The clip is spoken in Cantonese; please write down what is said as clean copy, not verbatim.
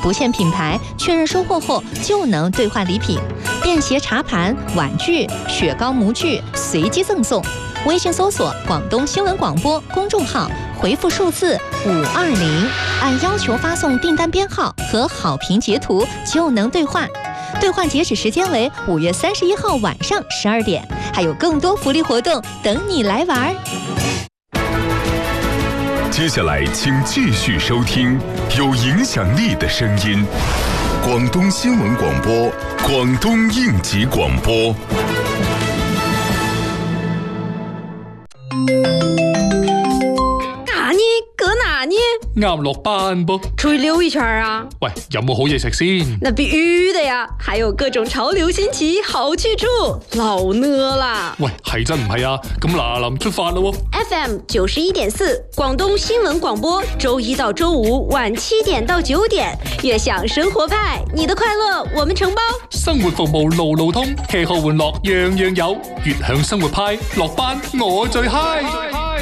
不限品牌，确认收货后就能兑换礼品，便携茶盘、碗具、雪糕模具随机赠送。微信搜索广东新闻广播公众号，回复数字520，按要求发送订单编号和好评截图就能兑换。兑换截止时间为5月31号晚上12点，还有更多福利活动等你来玩。 接下来请继续收听有影响力的声音，广东新闻广播，广东应急广播。 啱落班噃， 出去溜一圈啊！ 喂，有冇好嘢食先？ 那必须的呀，还有各种潮流新奇好去处，老呢啦！ 喂，係真唔係啊？咁嗱臨出發咯 ！FM 91.4，廣東新聞廣播，周一到周五晚7點到9點，悅享生活派，你的快樂我們承包。 生活服務路路通，吃喝玩樂樣樣有，悅享生活派，落班我最嗨。